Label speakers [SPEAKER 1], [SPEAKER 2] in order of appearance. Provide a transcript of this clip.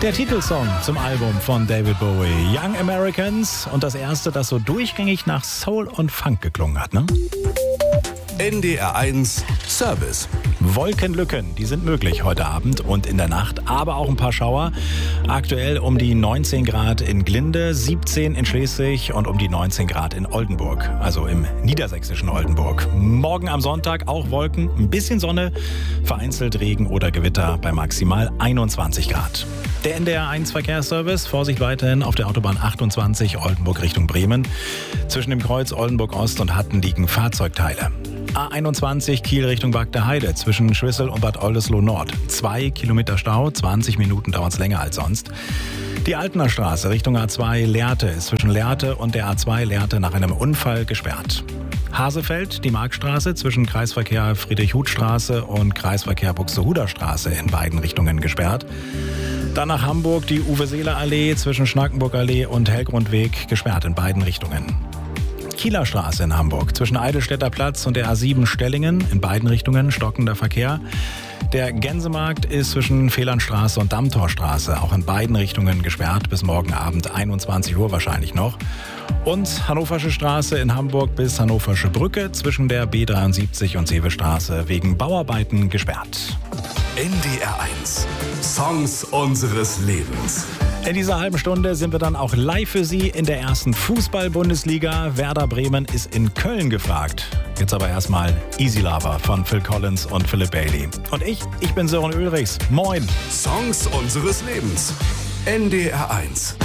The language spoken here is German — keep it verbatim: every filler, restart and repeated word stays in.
[SPEAKER 1] Der Titelsong zum Album von David Bowie, Young Americans, und das erste, das so durchgängig nach Soul und Funk geklungen hat, ne?
[SPEAKER 2] N D R eins Service.
[SPEAKER 1] Wolkenlücken, die sind möglich heute Abend und in der Nacht, aber auch ein paar Schauer. Aktuell um die neunzehn Grad in Glinde, siebzehn in Schleswig und um die neunzehn Grad in Oldenburg, also im niedersächsischen Oldenburg. Morgen am Sonntag auch Wolken, ein bisschen Sonne, vereinzelt Regen oder Gewitter bei maximal einundzwanzig Grad. Der N D R eins Verkehrsservice, Vorsicht weiterhin auf der Autobahn achtundzwanzig Oldenburg Richtung Bremen. Zwischen dem Kreuz Oldenburg Ost und Hatten liegen Fahrzeugteile. A einundzwanzig Kiel Richtung Bagdeheide zwischen Schwissel und Bad Oldesloe Nord. Zwei Kilometer Stau, zwanzig Minuten dauert es länger als sonst. Die Altener Straße Richtung A zwei Lehrte ist zwischen Lehrte und der A zwei Lehrte nach einem Unfall gesperrt. Hasefeld, die Marktstraße zwischen Kreisverkehr Friedrich-Huth-Straße und Kreisverkehr Buxtehuder-Straße in beiden Richtungen gesperrt. Dann nach Hamburg die Uwe-Seeler-Allee zwischen Schnackenburg-Allee und Hellgrundweg gesperrt in beiden Richtungen. Kieler Straße in Hamburg zwischen Eidelstädter Platz und der A sieben Stellingen in beiden Richtungen stockender Verkehr. Der Gänsemarkt ist zwischen Fehlernstraße und Dammtorstraße auch in beiden Richtungen gesperrt, bis morgen Abend einundzwanzig Uhr wahrscheinlich noch. Und Hannoversche Straße in Hamburg bis Hannoversche Brücke zwischen der B dreiundsiebzig und Seevestraße wegen Bauarbeiten gesperrt.
[SPEAKER 2] N D R eins Songs unseres Lebens.
[SPEAKER 1] In dieser halben Stunde sind wir dann auch live für Sie in der ersten Fußball-Bundesliga. Werder Bremen ist in Köln gefragt. Jetzt aber erstmal Easy Lover von Phil Collins und Philip Bailey. Und ich, ich bin Sören Ulrichs. Moin.
[SPEAKER 2] Songs unseres Lebens. N D R eins.